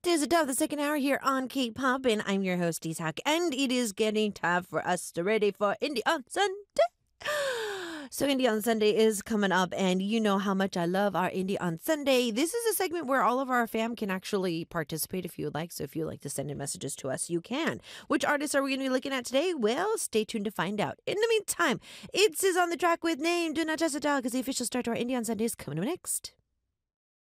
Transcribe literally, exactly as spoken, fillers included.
is Dove, the second hour here on Keep Poppin'. I'm your host, Ishak, and it is getting time for us to ready for Indie on Sunday. So Indie on Sunday is coming up, and you know how much I love our Indie on Sunday. This is a segment where all of our fam can actually participate if you would like. So if you'd like to send in messages to us, you can. Which artists are we going to be looking at today? Well, stay tuned to find out. In the meantime, it's is on the track with Name Do Not Just a Dog, as the official start to our Indie on Sunday is coming up next.